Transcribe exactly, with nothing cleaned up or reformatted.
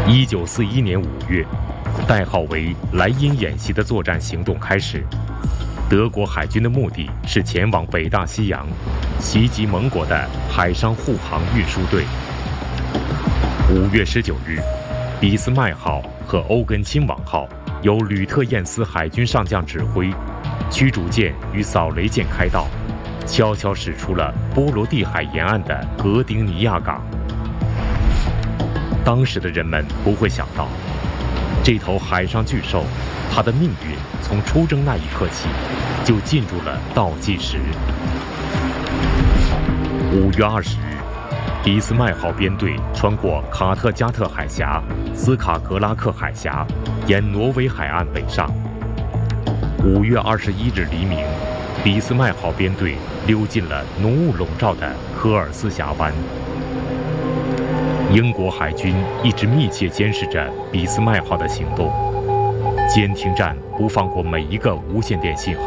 一九四一年五月，代号为“莱茵演习”的作战行动开始。德国海军的目的是前往北大西洋，袭击盟国的海上护航运输队。五月十九日，俾斯麦号和欧根亲王号由吕特晏斯海军上将指挥，驱逐舰与扫雷舰开道，悄悄驶出了波罗的海沿岸的格丁尼亚港。当时的人们不会想到，这头海上巨兽，它的命运从出征那一刻起，就进入了倒计时。五月二十日，俾斯麦号编队穿过卡特加特海峡、斯卡格拉克海峡，沿挪威海岸北上。五月二十一日黎明，俾斯麦号编队溜进了浓雾笼罩的科尔斯峡湾。英国海军一直密切监视着俾斯麦号的行动，监听站不放过每一个无线电信号。